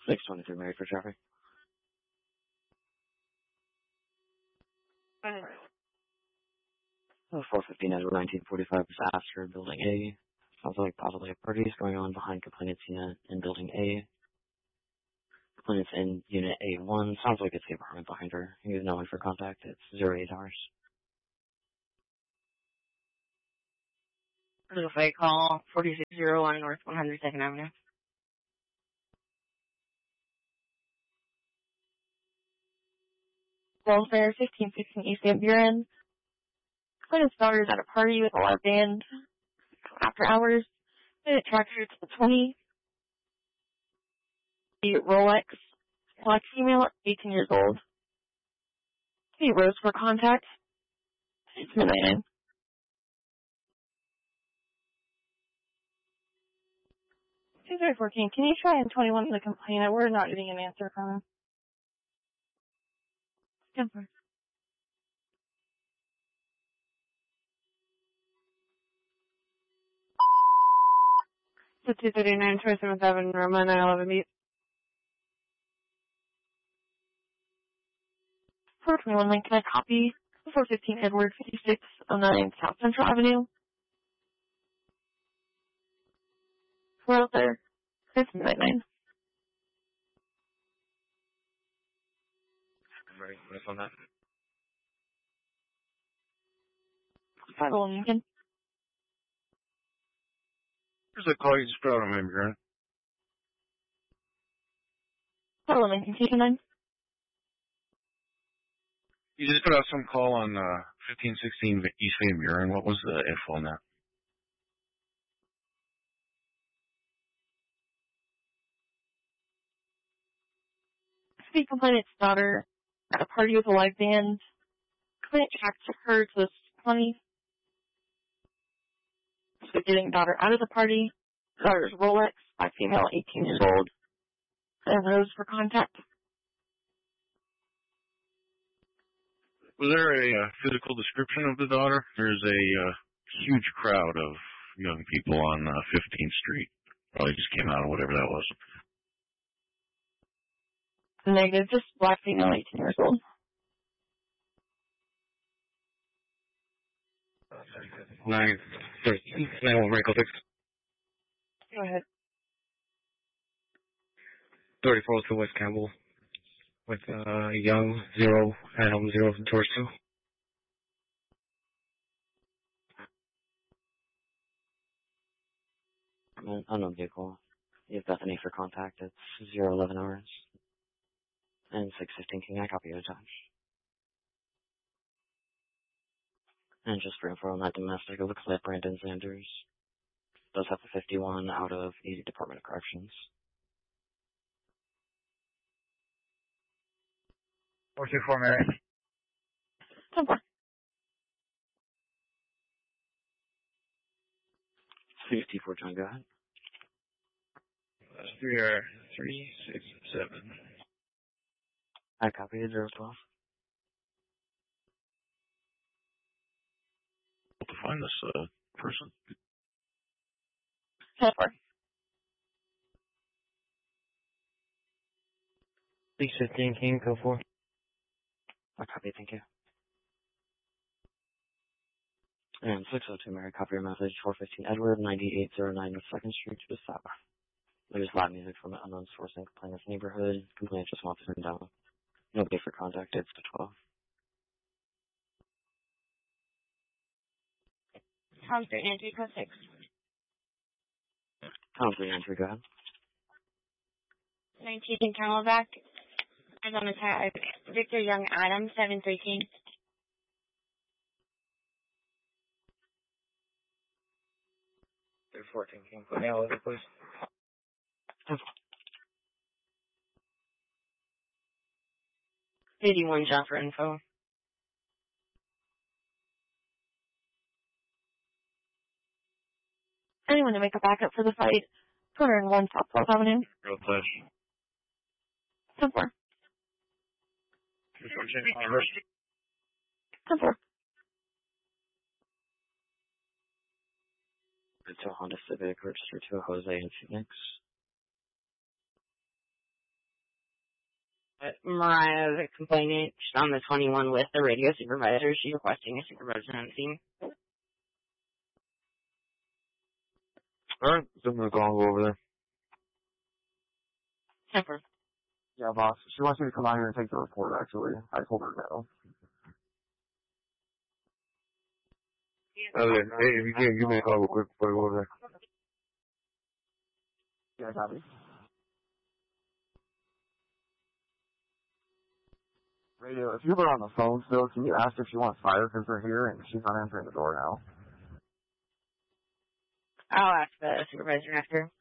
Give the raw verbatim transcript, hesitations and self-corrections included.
six twenty-three Mary for traffic. Uh, Oh, four fifteen Edward nineteen forty-five is after Building A. Sounds like possibly a party is going on behind complainant's unit in Building A. Complainant's in Unit A one. Sounds like it's the apartment behind her. You know one for contact. It's zero eight hours. There's a fake call, forty-six oh one North one hundred second Avenue. Welfare, fifteen sixteen East Van Buren. Complainant's daughter is at a party with a live band after hours. It tracks her to the twenty. The Rolex, black female, eighteen years old. The Rose for contact. It's midnight. two three fourteen, can you try in twenty-one to the complainant? We're not getting an answer from him. Denver. So two thirty-nine, twenty-seventh Avenue, Roma, nine eleven beat. four twenty-one Lincoln, I copy. four fifteen Edward, fifty-six oh nine South Central Avenue. We're out there. It's midnight nine. Right, what's on that? five oh one Lincoln. There's a call you just put out on my mirror. five oh one Lincoln, two two nine. You just put out some call on uh, fifteen sixteen East Van Buren. What was the info on that? Speak complainant's daughter at a party with a live band. Complainant tracked her to the twenty. So getting daughter out of the party. Daughter's Rolex, black female, eighteen years old. And Rose for contact. Was there a uh, physical description of the daughter? There's a uh, huge crowd of young people on uh, fifteenth Street. Probably just came out of whatever that was. Negative, just black female, eighteen years old. Nine thirteen. Nine one Wrinkle six. Go ahead. Thirty-four to West Campbell. With uh Young zero Adam zero Doors two. An unknown vehicle. You have Bethany for contact. It's zero eleven hours. And six fifteen King. I copy you attached. And just for info on that domestic, it looks like Brandon Sanders does have a fifty-one out of the Department of Corrections. four two four Mary. ten four. fifty-four John, go ahead. That's three or three, six, seven. I copy you zero twelve. To find this uh, person. ten four. six fifteen King, go for. I copy, thank you. And six oh two Mary, copy your message. four fifteen Edward, ninety-eight oh nine second Street to the south. There's loud music from an unknown source in complainant's neighborhood. Complainant just wants to turn down. Nobody for contact, it's to twelve. Tom three entry code six. Tom three entry, go ahead. nineteen Camelback. As on the tag, Victor Young Adam, seven thirteen. three fourteen King. Put me all over, please. eighty-one John for info. Anyone to make a backup for the fight? two oh one South twelfth Avenue. Real flash. ten four. ten four. It's a Honda Civic registered to Jose in Phoenix. Uh, Mariah, the complainant, she's on the twenty-one with the radio supervisor. She's requesting a supervisor on the scene. Alright, so I'm gonna call over there. Temper. Yeah, boss. She wants me to come out here and take the report, actually. I told her no. Okay, hey, if you can, give me a call real quick before I go over there. Yeah, copy. Radio, if you were on the phone still, can you ask if she wants fire because we're here and she's not answering the door now? I'll ask the supervisor after.